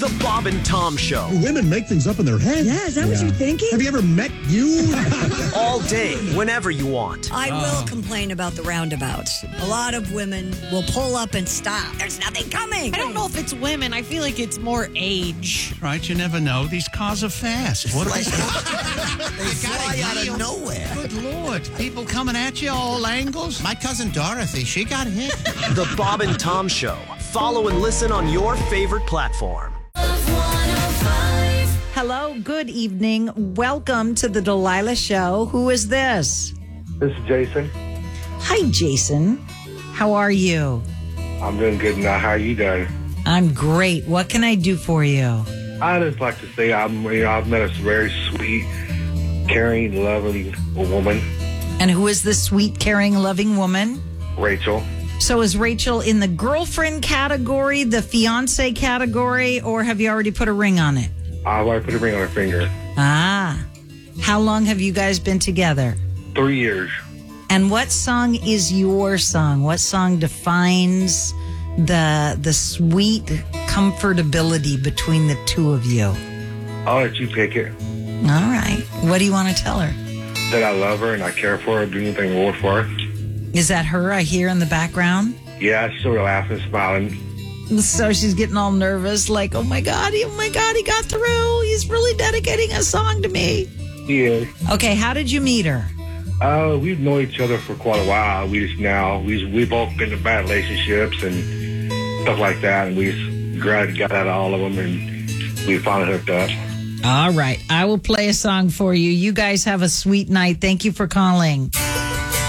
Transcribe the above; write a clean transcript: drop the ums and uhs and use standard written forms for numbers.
The Bob and Tom Show. Women make things up in their head. Yeah, is that what you're thinking? Have you ever met you? All day, whenever you want. I will complain about the roundabouts. A lot of women will pull up and stop. There's nothing coming. I don't know if it's women. I feel like it's more age. Right, you never know. These cars are fast. What They fly out of nowhere. Good Lord. People coming at you all angles. My cousin Dorothy, she got hit. The Bob and Tom Show. Follow and listen on your favorite platform. Hello, good evening. Welcome to the Delilah Show. Who is this? This is Jason. Hi, Jason. How are you? I'm doing good now. How are you doing? I'm great. What can I do for you? I just like to say I've met a very sweet, caring, loving woman, And who is this sweet, caring, loving woman? Rachel. So is Rachel in the girlfriend category, the fiance category, or have you already put a ring on it? I've already put a ring on her finger. Ah. How long have you guys been together? 3 years. And what song is your song? What song defines the sweet comfortability between the two of you? I'll let you pick it. All right. What do you want to tell her? That I love her and I care for her, do anything more for her. Is that her I hear in the background? Yeah, she's sort of laughing, smiling. So she's getting all nervous, like, oh my God, he got through. He's really dedicating a song to me. Yeah. Okay, how did you meet her? We've known each other for quite a while. We've both been in bad relationships and stuff like that, and we just got out of all of them, and we finally hooked up. All right, I will play a song for you. You guys have a sweet night. Thank you for calling.